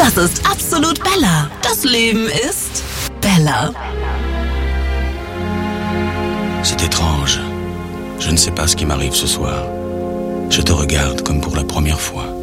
Das ist absolut Bella. Das Leben ist Bella. C'est étrange. Je ne sais pas ce qui m'arrive ce soir. Je te regarde comme pour la première fois.